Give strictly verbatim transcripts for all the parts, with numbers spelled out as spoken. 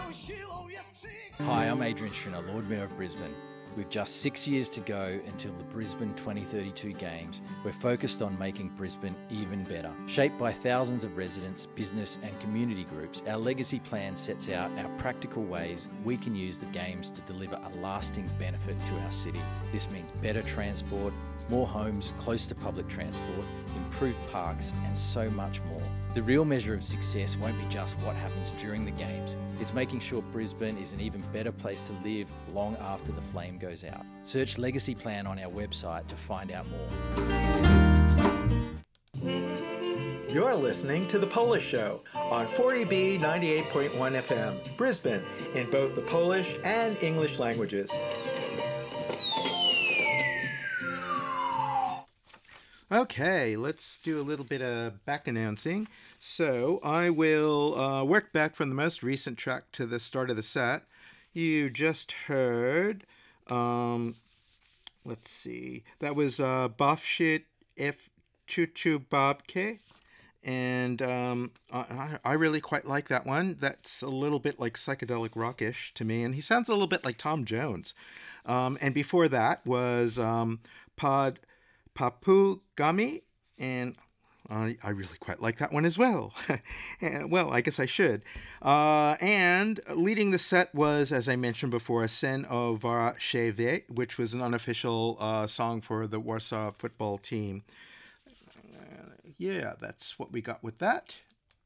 Hi, I'm Adrian Schrinner, Lord Mayor of Brisbane. With just six years to go until the Brisbane twenty thirty-two Games, we're focused on making Brisbane even better. Shaped by thousands of residents, business and community groups, our legacy plan sets out our practical ways we can use the Games to deliver a lasting benefit to our city. This means better transport, more homes close to public transport, improved parks and so much more. The real measure of success won't be just what happens during the Games, it's making sure Brisbane is an even better place to live long after the flame goes out. Search Legacy Plan on our website to find out more. You're listening to The Polish Show on forty B ninety-eight point one F M, Brisbane, in both the Polish and English languages. Okay, let's do a little bit of back announcing. So I will uh, work back from the most recent track to the start of the set. You just heard, um, let's see, that was uh, Bafshit F Chuchu Babke. And um, I, I really quite like that one. That's a little bit like psychedelic rockish to me. And he sounds a little bit like Tom Jones. Um, and before that was um, Pod Papu Gami, and uh, I really quite like that one as well. Well, I guess I should. Uh, and leading the set was, as I mentioned before, Sen o Warszawie, which was an unofficial uh, song for the Warsaw football team. Uh, yeah, that's what we got with that.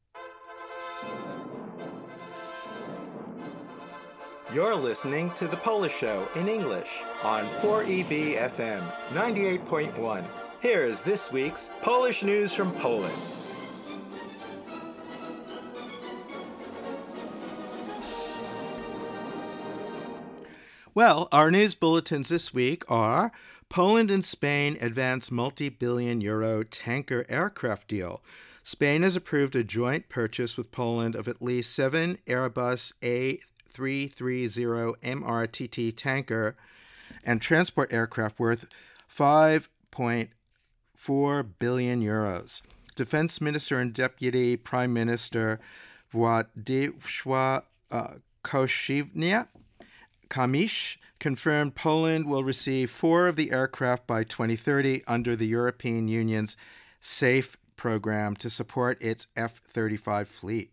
You're listening to The Polish Show in English on four E B F M ninety-eight point one. Here is this week's Polish news from Poland. Well, our news bulletins this week are: Poland and Spain advance multi-billion euro tanker aircraft deal. Spain has approved a joint purchase with Poland of at least seven Airbus A three thirty M R T T tanker and transport aircraft worth five point four billion euros. Defense Minister and Deputy Prime Minister Władysław uh, Koszywnia Kamish confirmed Poland will receive four of the aircraft by twenty thirty under the European Union's SAFE program to support its F thirty-five fleet.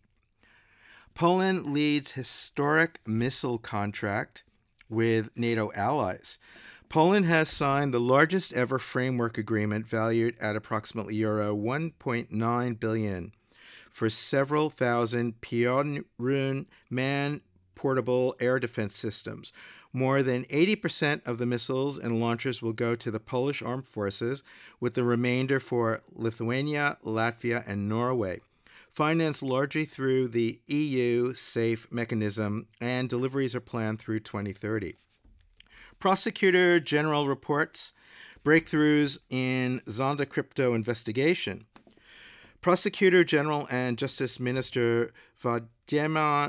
Poland leads historic missile contract with NATO allies. Poland has signed the largest ever framework agreement valued at approximately euro one point nine billion for several thousand Pioneer man-portable air defense systems. More than eighty percent of the missiles and launchers will go to the Polish armed forces, with the remainder for Lithuania, Latvia, and Norway. Financed largely through the E U SAFE mechanism, and deliveries are planned through twenty thirty. Prosecutor General reports breakthroughs in Zonda crypto investigation. Prosecutor General and Justice Minister Władimir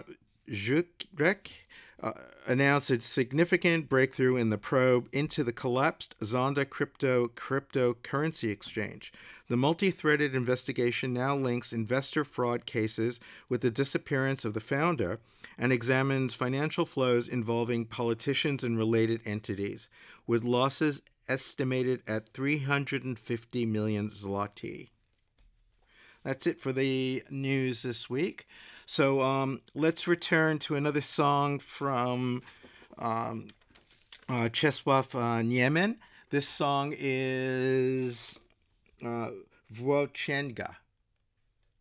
Żurek uh, announced a significant breakthrough in the probe into the collapsed Zonda crypto cryptocurrency exchange. The multi-threaded investigation now links investor fraud cases with the disappearance of the founder and examines financial flows involving politicians and related entities, with losses estimated at three hundred fifty million zloty. That's it for the news this week. So um, let's return to another song from um, uh, Czesław uh, Niemen. This song is uh, Włóczęga.